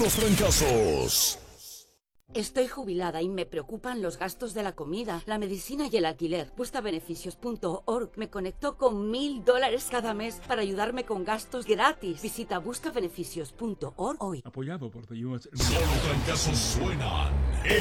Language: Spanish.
Puros fracasos. Estoy jubilada y me preocupan los gastos de la comida, la medicina y el alquiler. Buscabeneficios.org me conectó con $1000 cada mes para ayudarme con gastos gratis. Visita buscabeneficios.org hoy. Apoyado por The US. Solo fracasos suenan.